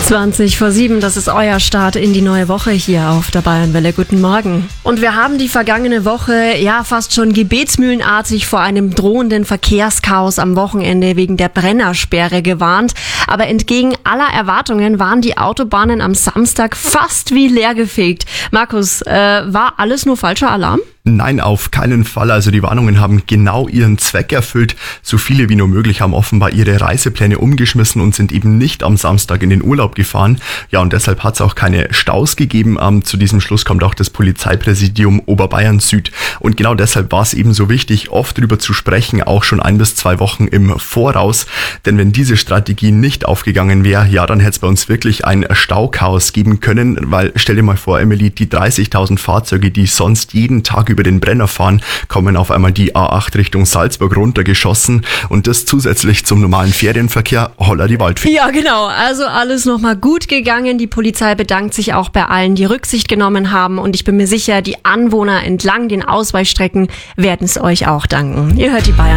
7:20, das ist euer Start in die neue Woche hier auf der Bayernwelle. Guten Morgen. Und wir haben die vergangene Woche fast schon gebetsmühlenartig vor einem drohenden Verkehrschaos am Wochenende wegen der Brennersperre gewarnt. Aber entgegen aller Erwartungen waren die Autobahnen am Samstag fast wie leergefegt. Markus, war alles nur falscher Alarm? Nein, auf keinen Fall. Also die Warnungen haben genau ihren Zweck erfüllt. So viele wie nur möglich haben offenbar ihre Reisepläne umgeschmissen und sind eben nicht am Samstag in den Urlaub gefahren. Ja, und deshalb hat es auch keine Staus gegeben. Zu diesem Schluss kommt auch das Polizeipräsidium Oberbayern Süd. Und genau deshalb war es eben so wichtig, oft drüber zu sprechen, auch schon 1 bis 2 Wochen im Voraus. Denn wenn diese Strategie nicht aufgegangen wäre, ja, dann hätte es bei uns wirklich ein Stauchaos geben können. Weil stell dir mal vor, Emily, die 30.000 Fahrzeuge, die sonst jeden Tag über den Brenner fahren, kommen auf einmal die A8 Richtung Salzburg runtergeschossen und das zusätzlich zum normalen Ferienverkehr. Holla die Waldfee. Ja, genau. Also alles nochmal gut gegangen. Die Polizei bedankt sich auch bei allen, die Rücksicht genommen haben, und ich bin mir sicher, die Anwohner entlang den Ausweichstrecken werden es euch auch danken. Ihr hört die Bayern.